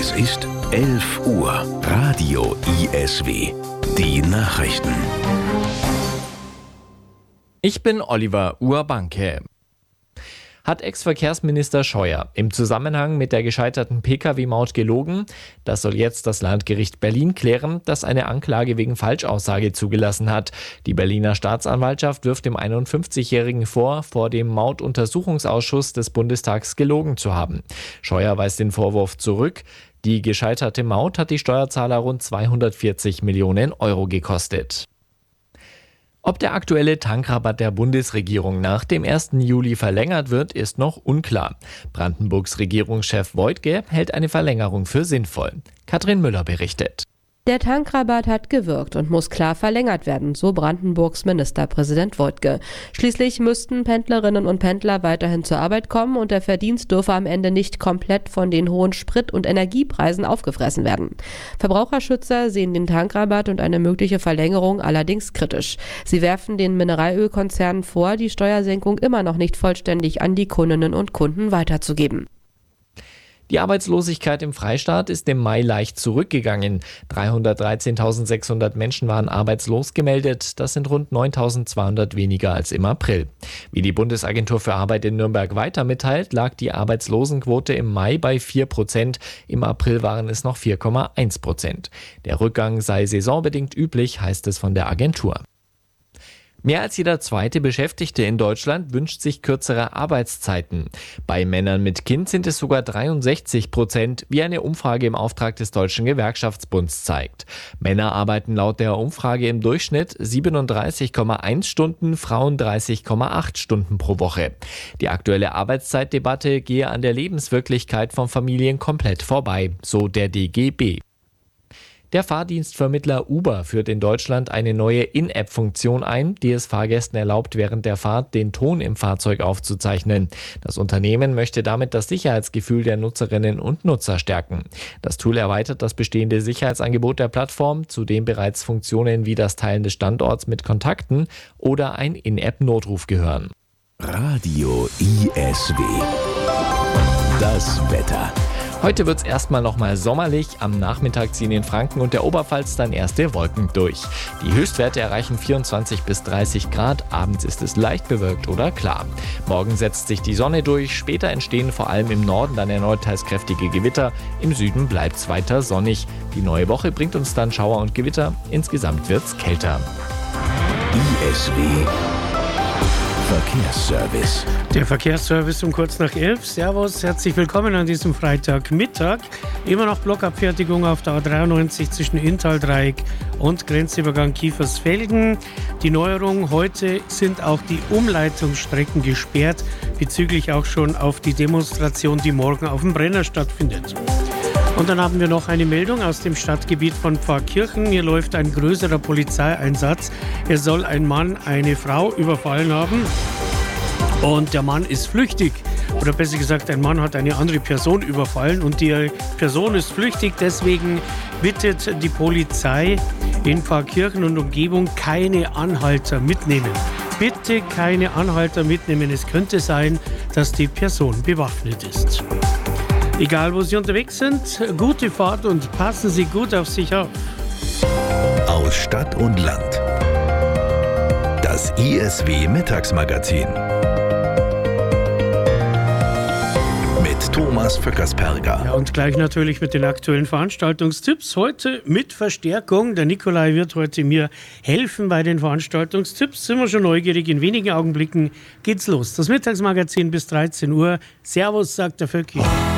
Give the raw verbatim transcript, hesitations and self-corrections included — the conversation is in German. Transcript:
Es ist elf Uhr. Radio I S W. Die Nachrichten. Ich bin Oliver Urbanke. Hat Ex-Verkehrsminister Scheuer im Zusammenhang mit der gescheiterten Pkw-Maut gelogen? Das soll jetzt das Landgericht Berlin klären, das eine Anklage wegen Falschaussage zugelassen hat. Die Berliner Staatsanwaltschaft wirft dem einundfünfzigjährigen vor, vor dem Mautuntersuchungsausschuss des Bundestags gelogen zu haben. Scheuer weist den Vorwurf zurück. Die gescheiterte Maut hat die Steuerzahler rund zweihundertvierzig Millionen Euro gekostet. Ob der aktuelle Tankrabatt der Bundesregierung nach dem ersten Juli verlängert wird, ist noch unklar. Brandenburgs Regierungschef Woidke hält eine Verlängerung für sinnvoll. Katrin Müller berichtet. Der Tankrabatt hat gewirkt und muss klar verlängert werden, so Brandenburgs Ministerpräsident Woidke. Schließlich müssten Pendlerinnen und Pendler weiterhin zur Arbeit kommen und der Verdienst dürfe am Ende nicht komplett von den hohen Sprit- und Energiepreisen aufgefressen werden. Verbraucherschützer sehen den Tankrabatt und eine mögliche Verlängerung allerdings kritisch. Sie werfen den Mineralölkonzernen vor, die Steuersenkung immer noch nicht vollständig an die Kundinnen und Kunden weiterzugeben. Die Arbeitslosigkeit im Freistaat ist im Mai leicht zurückgegangen. dreihundertdreizehntausendsechshundert Menschen waren arbeitslos gemeldet. Das sind rund neuntausendzweihundert weniger als im April. Wie die Bundesagentur für Arbeit in Nürnberg weiter mitteilt, lag die Arbeitslosenquote im Mai bei vier Prozent. Im April waren es noch vier Komma eins Prozent. Der Rückgang sei saisonbedingt üblich, heißt es von der Agentur. Mehr als jeder zweite Beschäftigte in Deutschland wünscht sich kürzere Arbeitszeiten. Bei Männern mit Kind sind es sogar dreiundsechzig Prozent, wie eine Umfrage im Auftrag des Deutschen Gewerkschaftsbunds zeigt. Männer arbeiten laut der Umfrage im Durchschnitt siebenunddreißig Komma eins Stunden, Frauen dreißig Komma acht Stunden pro Woche. Die aktuelle Arbeitszeitdebatte gehe an der Lebenswirklichkeit von Familien komplett vorbei, so der D G B. Der Fahrdienstvermittler Uber führt in Deutschland eine neue In-App-Funktion ein, die es Fahrgästen erlaubt, während der Fahrt den Ton im Fahrzeug aufzuzeichnen. Das Unternehmen möchte damit das Sicherheitsgefühl der Nutzerinnen und Nutzer stärken. Das Tool erweitert das bestehende Sicherheitsangebot der Plattform, zu dem bereits Funktionen wie das Teilen des Standorts mit Kontakten oder ein In-App-Notruf gehören. Radio I S W. Das Wetter. Heute wird es erstmal nochmal sommerlich. Am Nachmittag ziehen in Franken und der Oberpfalz dann erste Wolken durch. Die Höchstwerte erreichen vierundzwanzig bis dreißig Grad. Abends ist es leicht bewölkt oder klar. Morgen setzt sich die Sonne durch. Später entstehen vor allem im Norden dann erneut teils kräftige Gewitter. Im Süden bleibt es weiter sonnig. Die neue Woche bringt uns dann Schauer und Gewitter. Insgesamt wird es kälter. I S W Verkehrsservice. Der Verkehrsservice um kurz nach elf. Servus, herzlich willkommen an diesem Freitagmittag. Immer noch Blockabfertigung auf der A dreiundneunzig zwischen Inntal-Dreieck und Grenzübergang Kiefersfelden. Die Neuerung: heute sind auch die Umleitungsstrecken gesperrt, bezüglich auch schon auf die Demonstration, die morgen auf dem Brenner stattfindet. Und dann haben wir noch eine Meldung aus dem Stadtgebiet von Pfarrkirchen. Hier läuft ein größerer Polizeieinsatz. Er soll ein Mann eine Frau überfallen haben und der Mann ist flüchtig. Oder besser gesagt, ein Mann hat eine andere Person überfallen und die Person ist flüchtig. Deswegen bittet die Polizei in Pfarrkirchen und Umgebung, keine Anhalter mitnehmen. Bitte keine Anhalter mitnehmen. Es könnte sein, dass die Person bewaffnet ist. Egal, wo Sie unterwegs sind, gute Fahrt und passen Sie gut auf sich auf. Aus Stadt und Land. Das I S W-Mittagsmagazin. Mit Thomas Vöckersperger. Ja, und gleich natürlich mit den aktuellen Veranstaltungstipps. Heute mit Verstärkung. Der Nikolai wird heute mir helfen bei den Veranstaltungstipps. Sind wir schon neugierig. In wenigen Augenblicken geht's los. Das Mittagsmagazin bis dreizehn Uhr. Servus, sagt der Vöcki.